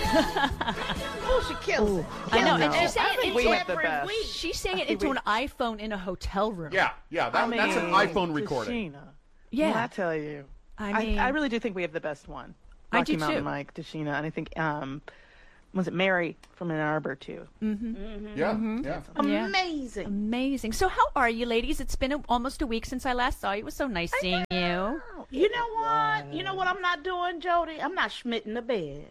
Oh, she kills it. I know, and she's saying it we into have the best. she's saying it into an iPhone in a hotel room. Yeah, that's an iPhone recording. Tashina. Yeah. Well, I tell you. I really do think we have the best one. I do Rocky Mountain too. Mike, Tashina, and I think was it Mary from Ann Arbor too? Yeah. Amazing. Amazing. So how are you, ladies? It's been almost a week since I last saw you. It was so nice seeing you. You know what? You know what I'm not doing, Jody? I'm not schmitting the bed.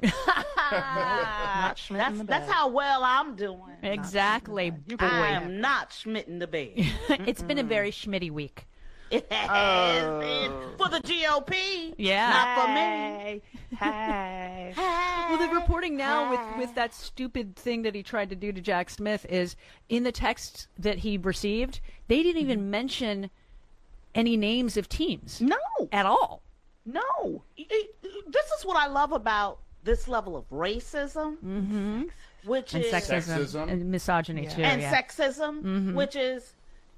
Not schmitting the bed. That's how well I'm doing. Exactly, boy. I am not schmitting the bed. It's been a very schmitty week. It has been for the GOP. Yeah. Not for me. Hey. Well, the reporting now with that stupid thing that he tried to do to Jack Smith is in the text that he received, they didn't even mention any names of teams. No. At all. No. This is what I love about this level of racism, which And is Sexism. and misogyny too. and yeah. sexism, which is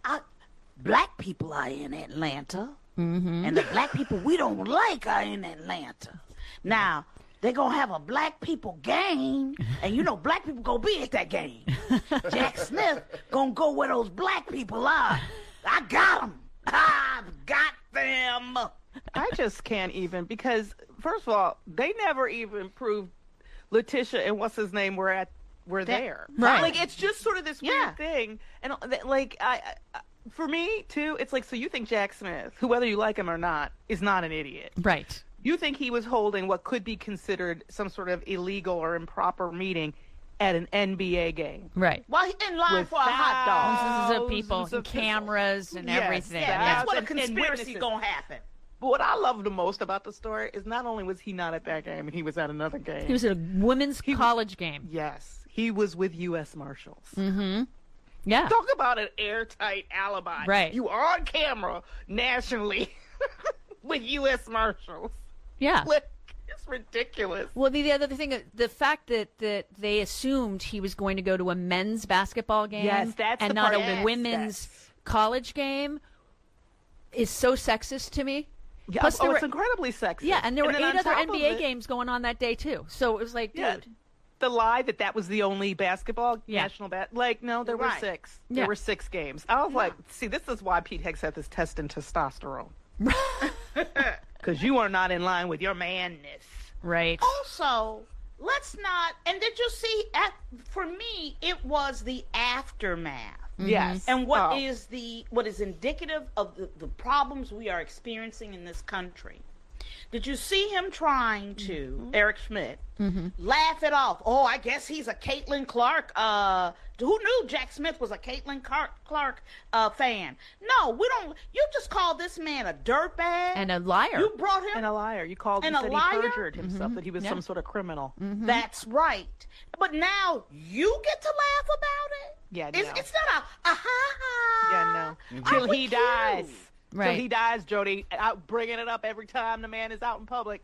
black people are in Atlanta, and the black people we don't like are in Atlanta. Now, they're going to have a black people game, and you know black people going to be at that game. Jack Smith going to go where those black people are. I got them. I've got them. I just can't even, because first of all, they never even proved Letitia and what's his name were there. Right. Like, it's just sort of this weird thing. And like, I for me too, it's like, so you think Jack Smith, who whether you like him or not, is not an idiot. Right. You think he was holding what could be considered some sort of illegal or improper meeting at an NBA game. Right. Well, he's in line With for a hot dog. Thousands of people, Thousands of cameras, and Yes, everything. That's what a and conspiracy witnesses. going to happen. But what I love the most about the story is not only was he not at that game and he was at another game. He was at a women's college game. Yes, he was with U.S. Marshals. Yeah. Talk about an airtight alibi. Right. You are on camera nationally with U.S. Marshals. Yeah. Like, it's ridiculous. Well, the other thing, the fact that they assumed he was going to go to a men's basketball game Yes, that's and the not part- a yes, women's college game is so sexist to me. Yeah, Plus, there it's were- incredibly sexy. Yeah, and there were then 8 on other top of NBA it, games going on that day, too. So it was like, Yeah. dude. The lie that was the only basketball, Yeah. national like, no, there were Right. 6. Yeah. There were 6 games. I was like, see, this is why Pete Hicks had this test in testosterone. Because you are not in line with your manness. Right. Also, let's not. And did you see? For me, it was the aftermath. Yes. And what Oh. is indicative of the problems we are experiencing in this country. Did you see him trying to, Eric Schmidt, laugh it off? Oh, I guess he's a Caitlin Clark. Who knew Jack Smith was a Caitlin Clark fan? No, we don't. You just called this man a dirtbag. And a liar. You brought him. And a liar. You called And him, a said liar? he perjured himself, that he was Yeah. some sort of criminal. That's right. But now you get to laugh about it? Yeah, It's, no. it's not a ha-ha. Yeah, no. I'm Till with he you. dies. Right. Till he dies, Jody. I'm bringing it up every time the man is out in public.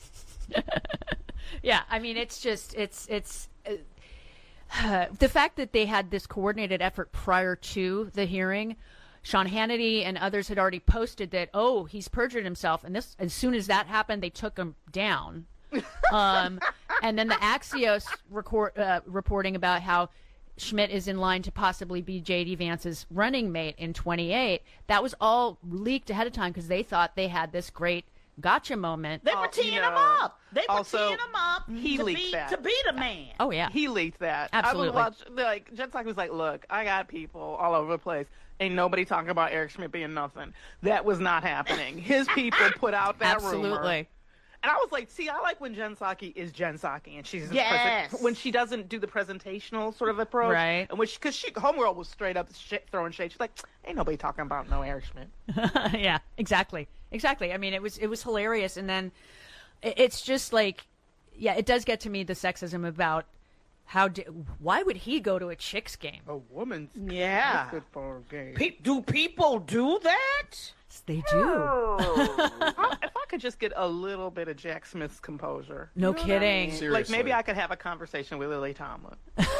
Yeah, I mean, it's just the fact that they had this coordinated effort prior to the hearing. Sean Hannity and others had already posted that, oh, he's perjured himself, and this, as soon as that happened, they took him down. And then the Axios reporting about how Schmidt is in line to possibly be J.D. Vance's running mate in 28. That was all leaked ahead of time because they thought they had this great gotcha moment. They were teeing him up. They were teeing him up he to leaked be that. to be the man. Oh, yeah. He leaked that. Absolutely. I was watching, like, Jen Psaki was like, look, I got people all over the place. Ain't nobody talking about Eric Schmidt being nothing. That was not happening. His people put out that rumor. Absolutely. And I was like, see, I like when Jen Psaki is Jen Psaki, and she's Yes. when she doesn't do the presentational sort of approach, Right. And because Homegirl was straight up throwing shade. She's like, ain't nobody talking about no Eric Schmidt. Yeah, exactly. I mean, it was hilarious, and then it's just like, yeah, it does get to me, the sexism about why would he go to a Chicks game? A woman's Yeah. football game. Do people do that? They do. If I could just get a little bit of Jack Smith's composure. No You know what I kidding. mean? Seriously. Like, maybe I could have a conversation with Lily Tomlin.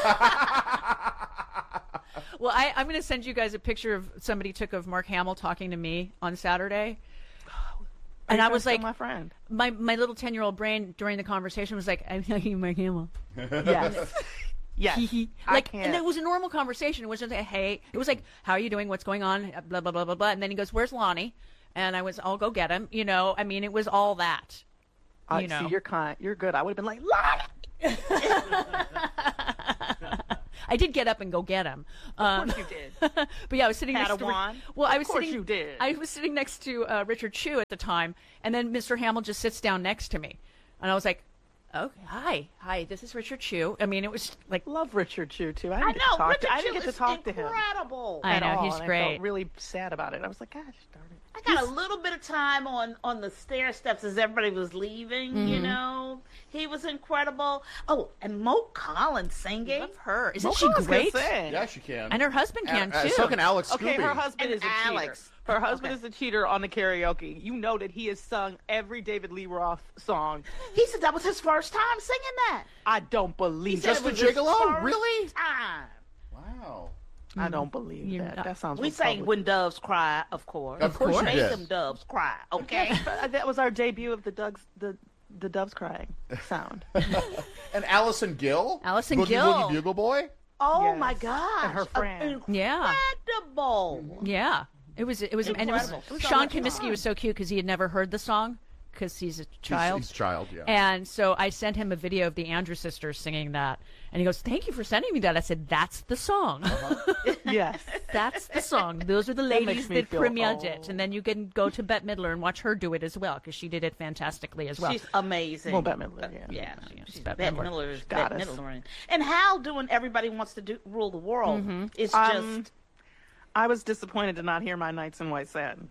Well, I'm going to send you guys a picture of somebody took of Mark Hamill talking to me on Saturday. And I was Still like, my friend. my little 10-year-old brain during the conversation was like, I know you, Mark Hamill. Yes. Yes. Like, and it was a normal conversation. It wasn't like, hey, it was like, how are you doing? What's going on? Blah, blah, blah, blah, blah. And then he goes, where's Lonnie? And I was, I'll go get him. You know, I mean, it was all that. You know. See, you're kind. You're good. I would have been like, Lonnie! I did get up and go get him. Of course you did. But yeah, I was sitting next to. Padawan. Well, I Of was course sitting. you did. I was sitting next to Richard Chew at the time, and then Mr. Hamill just sits down next to me, and I was like, "Okay, hi, this is Richard Chew." I mean, it was like, Love Richard Chew too. I know. Richard I didn't Chew get to is talk to him. incredible. I at know, all, he's and I great. felt really sad about it. I was like, gosh darn it. I got a little bit of time on the stair steps as everybody was leaving, you know. He was incredible. Oh, and Mo Collins singing. love her. Isn't Mo she Collins can great? sing. Yeah, she can. And her husband can too. So can Alex Okay, Scooby. her husband And is a cheater. Alex. Her husband Okay. is a cheater on the karaoke. You know that he has sung every David Lee Roth song. He said that was his first time singing that. I don't believe Just it. the Gigolo? Really? First time. Wow. I don't believe You're that. not- That sounds. We sang Republican. When Doves Cry, of course. Of course you Make did. them doves cry, okay? That was our debut of the doves crying sound. And Allison Gill? Allison Boogie Gill. Woogie Bugle Boy? Oh Yes. my gosh. And her friend. Yeah. Incredible. Yeah. It was, and it was, Incredible. It was so Sean much Comiskey fun. was so cute because he had never heard the song because he's a child. He's a child, yeah. And so I sent him a video of the Andrews sisters singing that. And he goes, thank you for sending me that. I said, that's the song. Yes. That's the song. Those are the makes ladies me that feel premiered it. old. And then you can go to Bette Midler and watch her do it as well because she did it fantastically as well. She's amazing. Well, Bette Midler, yeah. Yeah, She's she's Bette Bette Midler. Midler's Goddess. Bette Midler. And Hal doing Everybody Wants to Rule the World. It's just... I was disappointed to not hear My Nights in White Satin.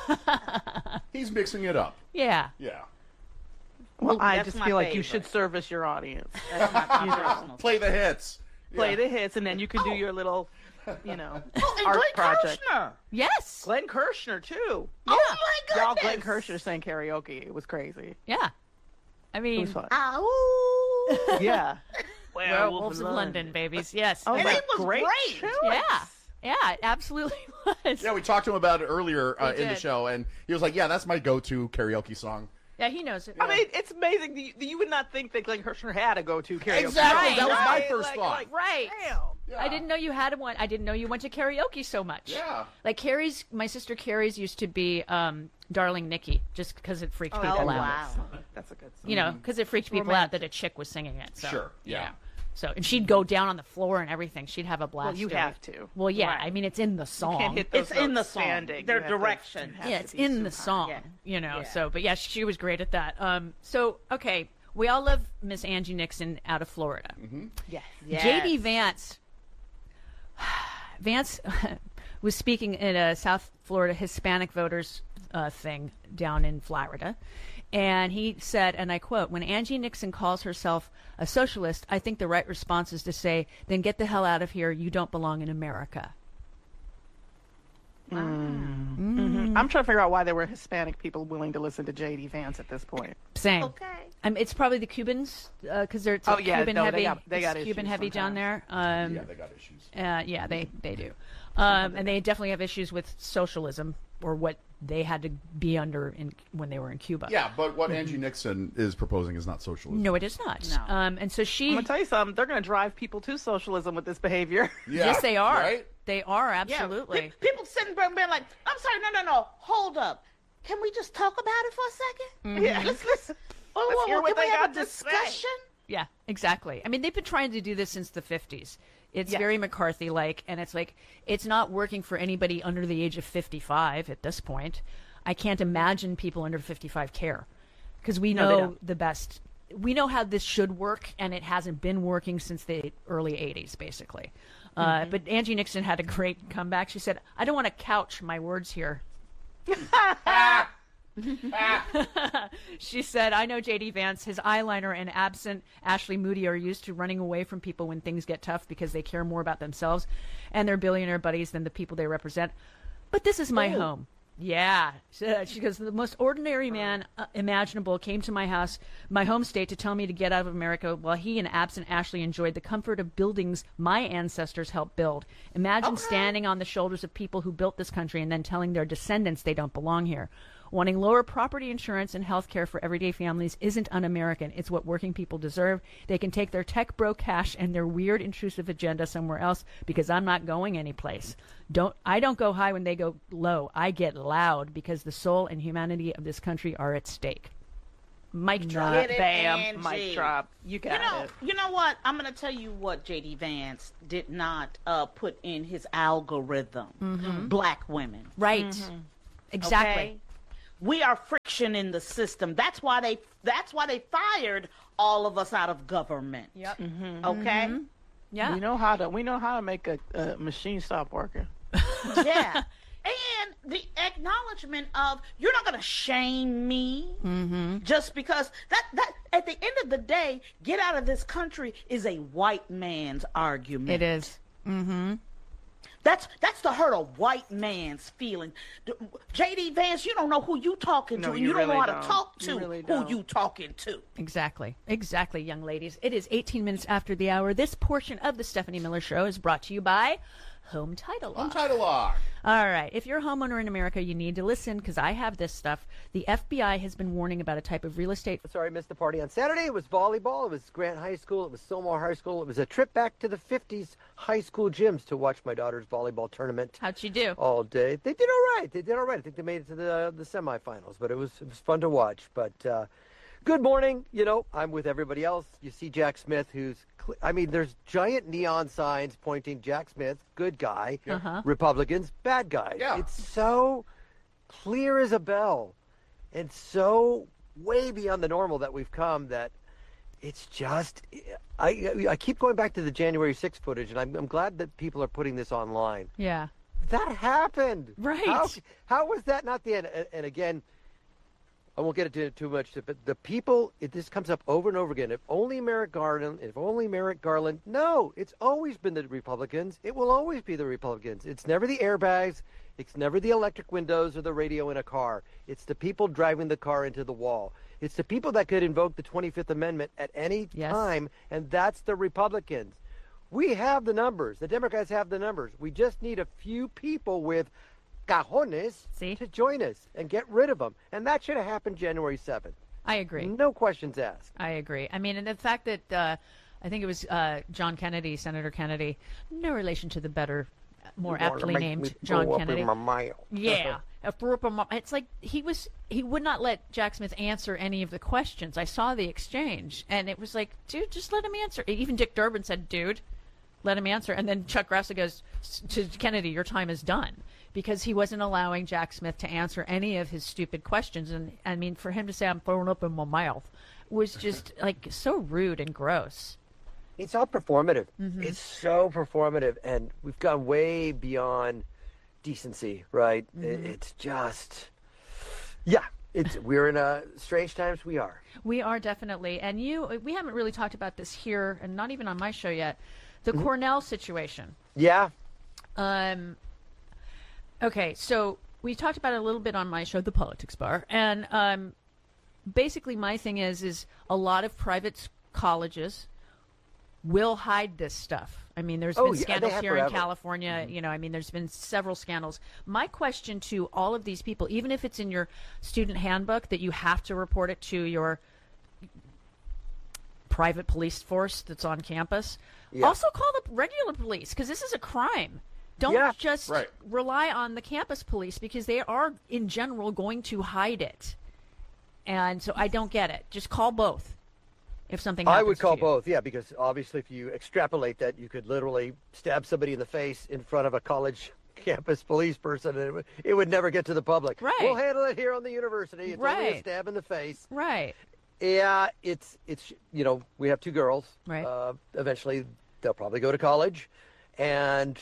He's mixing it up. Yeah. Yeah. Well, I That's just my feel like you favorite. should service your audience. That's my personal. Play the hits. Play Yeah. the hits, and then you can do your little, you know, Oh, and art Glenn project. Kirshner. Yes. Glenn Kirshner, too. Oh my Y'all, goodness. Glenn Kirshner sang karaoke. It was crazy. Yeah. I It mean, was fun. Ow. Yeah. Werewolves of London, babies. Yes. Oh, And my it was great. choice. Yeah. Yeah, it absolutely was. Yeah, we talked to him about it earlier We in the did. show, and he was like, yeah, that's my go-to karaoke song. Yeah, he knows it. I mean, it's amazing. That you would not think that Glenn Kirshner had a go-to karaoke. Exactly. Right, That was my right. first Like- thought. like, Right. damn. Yeah. I didn't know you had one. I didn't know you went to karaoke so much. Yeah. Like Carrie's, my sister Carrie's used to be Darling Nikki, just because it freaked people Oh, out. wow. That's a good song. You know, because it freaked people out that a chick was singing it. So, Sure, yeah. So, and she'd go down on the floor and everything. She'd have a blast. Well, you doing have it. to. Well, yeah. Right. I mean, it's in the song. Can't hit those It's in the notes song. standing. Their You have to- direction. have Yeah, to it's be in the super song. Yeah. You know. Yeah. So, but yeah, she was great at that. So, okay, we all love Miss Angie Nixon out of Florida. Yes. JD Vance was speaking at a South Florida Hispanic voters thing down in Florida. And he said, and I quote, when Angie Nixon calls herself a socialist, I think the right response is to say, then get the hell out of here. You don't belong in America. I'm trying to figure out why there were Hispanic people willing to listen to J.D. Vance at this point. Same. Okay. It's probably the Cubans because they're Oh, yeah, Cuban no, heavy. they got it's Cuban issues heavy down there. Yeah, they got issues. Yeah, they do. And they definitely have issues with socialism or what they had to be under when they were in Cuba. Yeah, but what Angie Nixon is proposing is not socialism. No, it is not. No. And so she. I'm going to tell you something. They're going to drive people to socialism with this behavior. Yeah, Yes, they are. Right? They are Yeah. absolutely. People sitting back being like, I'm sorry, no. Hold up. Can we just talk about it for a second? Yeah. Let's hear what can we they have a got to say. discussion? Yeah, exactly. I mean, they've been trying to do this since the 50s. It's Yes. very McCarthy-like, and it's like it's not working for anybody under the age of 55 at this point. I can't imagine people under 55 care because we No, they know don't. the best. We know how this should work, and it hasn't been working since the early 80s, basically. But Angie Nixon had a great comeback. She said, I don't want to couch my words here. She said, I know J.D. Vance, his eyeliner and absent Ashley Moody are used to running away from people when things get tough because they care more about themselves and their billionaire buddies than the people they represent. But this is my home. Yeah. She goes, the most ordinary man imaginable came to my house, my home state, to tell me to get out of America while he and absent Ashley enjoyed the comfort of buildings my ancestors helped build. Imagine standing on the shoulders of people who built this country and then telling their descendants they don't belong here. Wanting lower property insurance and health care for everyday families isn't un-American. It's what working people deserve. They can take their tech bro cash and their weird intrusive agenda somewhere else because I'm not going anyplace. I don't go high when they go low. I get loud because the soul and humanity of this country are at stake. Mic drop. Get it, Bam, Angie. mic drop. You got it. You know what? I'm going to tell you what J.D. Vance did not put in his algorithm. Black women. Right. Exactly. Okay? We are friction in the system. That's why they fired all of us out of government. Yep. Okay? Yeah. We know how to make a machine stop working. Yeah. And the acknowledgement of you're not going to shame me just because that at the end of the day, get out of this country is a white man's argument. It is. That's to hurt a white man's feeling. J.D. Vance, you don't know who you talking to, No, and you you don't know really how to don't. talk You to really who don't. you talking to. Exactly, young ladies. It is 18 minutes after the hour. This portion of the Stephanie Miller Show is brought to you by Home Title Law. Home Title Law. All right. If you're a homeowner in America, you need to listen because I have this stuff. The FBI has been warning about a type of real estate. Sorry, I missed the party on Saturday. It was volleyball. It was Grant High School. It was Sylmar High School. It was a trip back to the 50s high school gyms to watch my daughter's volleyball tournament How'd you do? all day. They did all right. I think they made it to the semifinals, but it was fun to watch. But good morning. I'm with everybody else. You see Jack Smith, there's giant neon signs pointing Jack Smith, good guy, Republicans, bad guy. Yeah. It's so clear as a bell and so way beyond the normal that we've come that it's just, I keep going back to the January 6th footage, and I'm glad that people are putting this online. Yeah. That happened. Right. How was that not the end? And again, I won't get into it too much, but the people, this comes up over and over again. If only Merrick Garland. No, it's always been the Republicans. It will always be the Republicans. It's never the airbags. It's never the electric windows or the radio in a car. It's the people driving the car into the wall. It's the people that could invoke the 25th Amendment at any time, and that's the Republicans. We have the numbers. The Democrats have the numbers. We just need a few people with cajones to join us and get rid of them. And that should have happened January 7th. I agree. No questions asked. I agree. I mean, and the fact that I think it was John Kennedy, Senator Kennedy, no relation to the better, more aptly named John Kennedy. Yeah. It's like he would not let Jack Smith answer any of the questions. I saw the exchange, and it was like, dude, just let him answer. Even Dick Durbin said, dude, let him answer. And then Chuck Grassley goes to Kennedy, your time is done. Because he wasn't allowing Jack Smith to answer any of his stupid questions. And, I mean, for him to say, I'm throwing up in my mouth, was just, like, so rude and gross. It's all performative. It's so performative. And we've gone way beyond decency, right? It's just, we're in strange times. We are. We are definitely. And we haven't really talked about this here, and not even on my show yet. The Cornell situation. Yeah. Okay, so we talked about it a little bit on my show, The Politics Bar, and basically my thing is a lot of private colleges will hide this stuff. I mean, there's been scandals here in California. There's been several scandals. My question to all of these people, even if it's in your student handbook that you have to report it to your private police force that's on campus, also call the regular police because this is a crime. Don't just rely on the campus police because they are, in general, going to hide it. And so I don't get it. Just call both if something happens. I would call to you. both, because obviously if you extrapolate that, you could literally stab somebody in the face in front of a college campus police person, and it would never get to the public. Right. We'll handle it here on the university. It's only a stab in the face. Right. Yeah, it's we have two girls. Right. Eventually, they'll probably go to college, and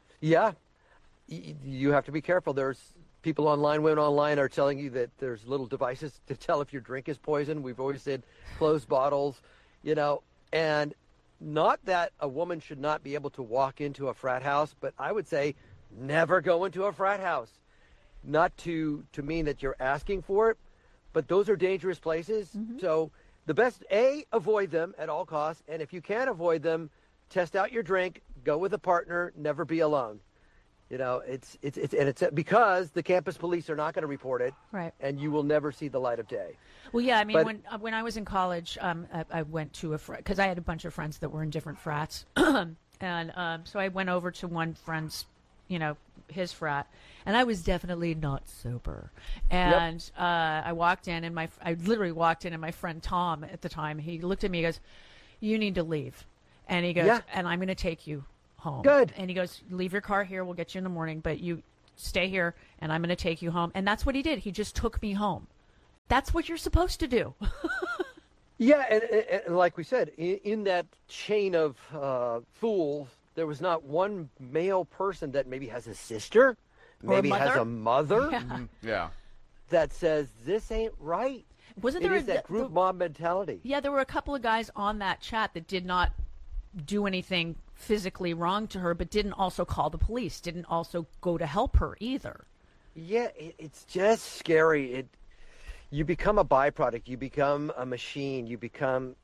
you have to be careful. There's people online, women online are telling you that there's little devices to tell if your drink is poison. We've always said closed bottles, and not that a woman should not be able to walk into a frat house, but I would say never go into a frat house. Not to mean that you're asking for it, but those are dangerous places. So the best, avoid them at all costs. And if you can't avoid them, test out your drink, go with a partner, never be alone. You know, it's because the campus police are not going to report it, Right. and you will never see the light of day. Well, yeah, I mean, But- when I was in college, I went to because I had a bunch of friends that were in different frats, and so I went over to one friend's, his frat, and I was definitely not sober. And I walked in, and I literally walked in, and my friend Tom at the time, he looked at me, he goes, "You need to leave," and he goes, Yeah. "And I'm going to take you home." Good. And he goes, "Leave your car here. We'll get you in the morning, but you stay here, and I'm going to take you home." And that's what he did. He just took me home. That's what you're supposed to do. Yeah, and like we said, in that chain of fools, there was not one male person that maybe has a sister, maybe has mother. a mother Yeah. that says this ain't right. Wasn't It there is that group mob mentality. Yeah, there were a couple of guys on that chat that did not do anything physically wrong to her, but didn't also call the police, didn't also go to help her either. Yeah, it's just scary. You become a byproduct. You become a machine. You become,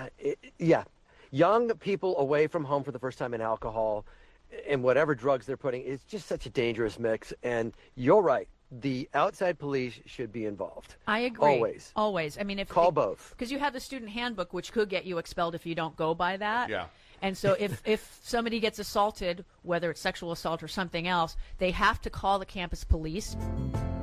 young people away from home for the first time in alcohol and whatever drugs they're putting. It's just such a dangerous mix. And you're right. The outside police should be involved. I agree. Always. I mean, Call both. Because you have the student handbook, which could get you expelled if you don't go by that. Yeah. And so if somebody gets assaulted, whether it's sexual assault or something else, they have to call the campus police.